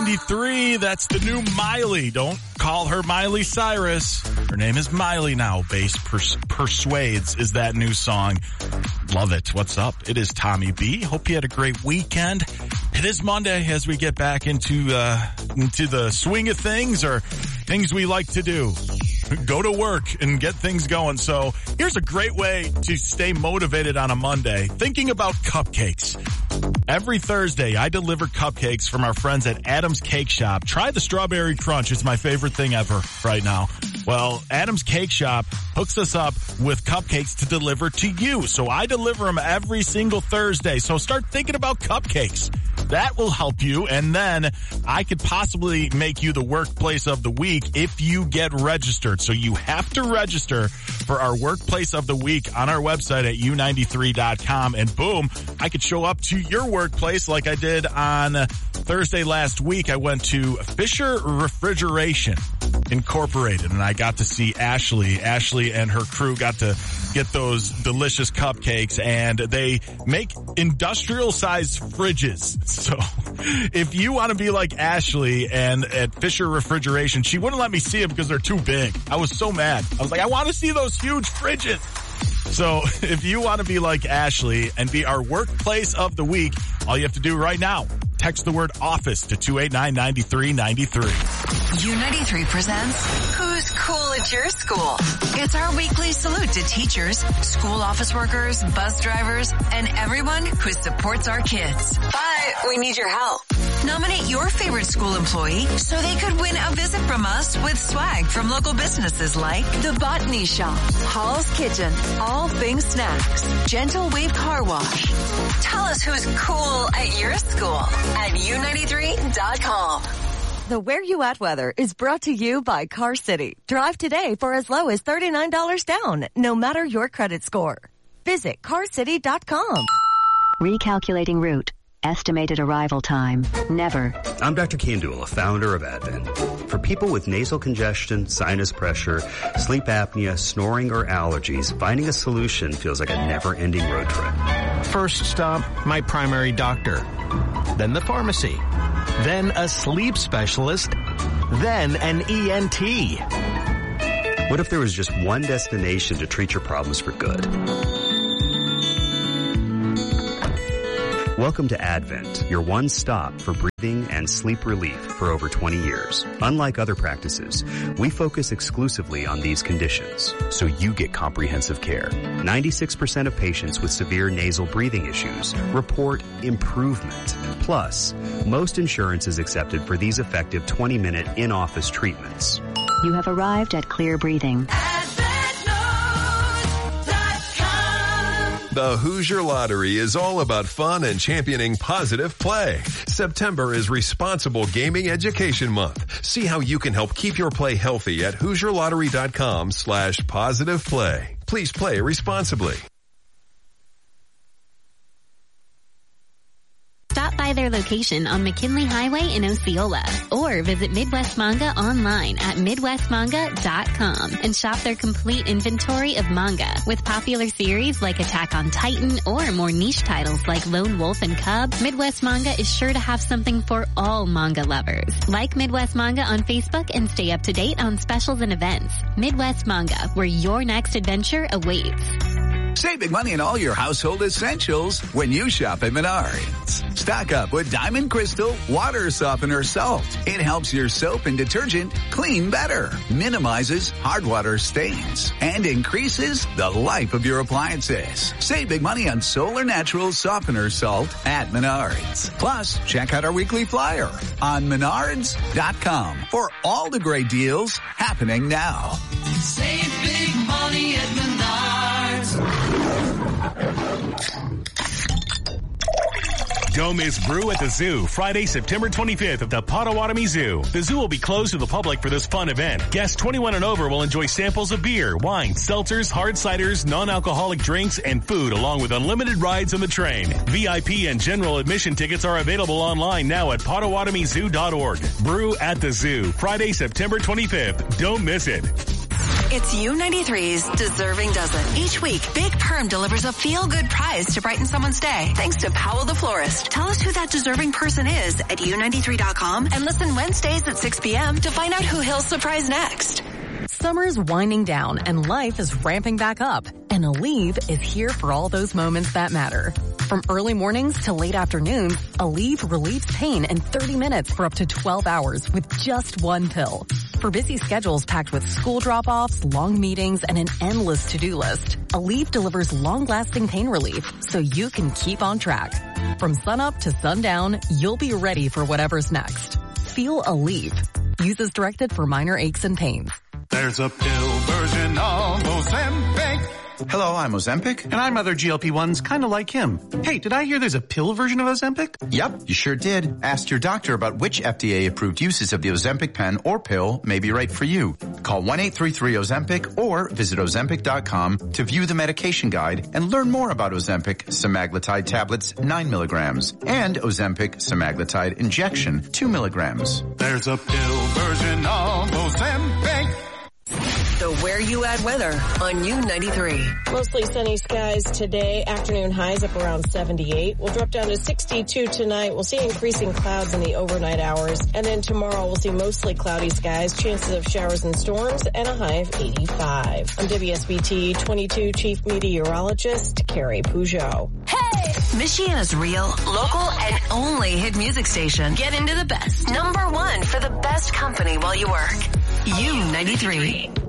93. That's the new Miley. Don't call her Miley Cyrus. Her name is Miley now. Bass Persuades is that new song. Love it. What's up? It is Tommy B. Hope you had a great weekend. It is Monday as we get back into the swing of things, or things we like to do. Go to work and get things going. So here's a great way to stay motivated on a Monday. Thinking about cupcakes. Every Thursday, I deliver cupcakes from our friends at Adam's Cake Shop. Try the Strawberry Crunch. It's my favorite thing ever right now. Well, Adam's Cake Shop hooks us up with cupcakes to deliver to you. So I deliver them every single Thursday. So start thinking about cupcakes. That will help you. And then I could possibly make you the workplace of the week if you get registered. So you have to register for our workplace of the week on our website at u93.com. And boom, I could show up to your workplace like I did on Thursday last week. I went to Fisher Refrigeration Incorporated, and I got to see Ashley. Ashley and her crew got to get those delicious cupcakes, and they make industrial-sized fridges. So if you want to be like Ashley and at Fisher Refrigeration, she wouldn't let me see it because they're too big. I was so mad. I was like, I want to see those huge fridges. So if you want to be like Ashley and be our workplace of the week, all you have to do right now, text the word office to 289-9393. U93 presents Who's Cool at Your School? It's our weekly salute to teachers, school office workers, bus drivers, and everyone who supports our kids. But we need your help. Nominate your favorite school employee so they could win a visit from us with swag from local businesses like The Botany Shop, Hall's Kitchen, All Things Snacks, Gentle Wave Car Wash. Tell us who's cool at your school at u93.com. The Where You At weather is brought to you by Car City. Drive today for as low as $39 down, no matter your credit score. Visit carcity.com. Recalculating route. Estimated arrival time. Never. I'm Dr. Kandula, founder of Advent. For people with nasal congestion, sinus pressure, sleep apnea, snoring, or allergies, finding a solution feels like a never-ending road trip. First stop, my primary doctor. Then the pharmacy. Then a sleep specialist. Then an ENT. What if there was just one destination to treat your problems for good? Welcome to Advent, your one stop for breathing and sleep relief for over 20 years. Unlike other practices, we focus exclusively on these conditions, so you get comprehensive care. 96% of patients with severe nasal breathing issues report improvement. Plus, most insurance is accepted for these effective 20-minute in-office treatments. You have arrived at Clear Breathing. The Hoosier Lottery is all about fun and championing positive play. September is Responsible Gaming Education Month. See how you can help keep your play healthy at HoosierLottery.com/positive play. Please play responsibly. Stop by their location on McKinley Highway in Osceola, or visit Midwest Manga online at MidwestManga.com and shop their complete inventory of manga with popular series like Attack on Titan or more niche titles like Lone Wolf and Cub. Midwest Manga is sure to have something for all manga lovers. Like Midwest Manga on Facebook and stay up to date on specials and events. Midwest Manga, where your next adventure awaits. Save big money on all your household essentials when you shop at Menards. Stock up with Diamond Crystal Water Softener Salt. It helps your soap and detergent clean better, minimizes hard water stains, and increases the life of your appliances. Save big money on Solar Natural Softener Salt at Menards. Plus, check out our weekly flyer on Menards.com for all the great deals happening now. Save big money at Menards. Don't miss Brew at the Zoo, Friday, September 25th at the Potawatomi Zoo. The zoo will be closed to the public for this fun event. Guests 21 and over will enjoy samples of beer, wine, seltzers, hard ciders, non-alcoholic drinks, and food, along with unlimited rides on the train. VIP and general admission tickets are available online now at PotawatomiZoo.org. Brew at the Zoo, Friday, September 25th. Don't miss it. It's U93's Deserving Dozen. Each week, Big Perm delivers a feel-good prize to brighten someone's day. Thanks to Powell the Florist. Tell us who that deserving person is at U93.com and listen Wednesdays at 6 p.m. to find out who he'll surprise next. Summer's winding down and life is ramping back up. And Aleve is here for all those moments that matter. From early mornings to late afternoons, Aleve relieves pain in 30 minutes for up to 12 hours with just one pill. For busy schedules packed with school drop-offs, long meetings, and an endless to-do list, Aleve delivers long-lasting pain relief so you can keep on track. From sunup to sundown, you'll be ready for whatever's next. Feel Aleve. Use as directed for minor aches and pains. There's a pill version of Ozempic. Hello, I'm Ozempic. And I'm other GLP-1s kind of like him. Hey, did I hear there's a pill version of Ozempic? Yep, you sure did. Ask your doctor about which FDA-approved uses of the Ozempic pen or pill may be right for you. Call 1-833-OZEMPIC or visit Ozempic.com to view the medication guide and learn more about Ozempic semaglutide tablets 9 milligrams and Ozempic semaglutide injection 2 milligrams. There's a pill version of Ozempic. The Where You At weather on U93. Mostly sunny skies today. Afternoon highs up around 78. We'll drop down to 62 tonight. We'll see increasing clouds in the overnight hours. And then tomorrow we'll see mostly cloudy skies, chances of showers and storms, and a high of 85. I'm WSBT 22 Chief Meteorologist Carrie Peugeot. Hey! Michiana's real, local, and only hit music station. Get into the best. #1 for the best company while you work. U93.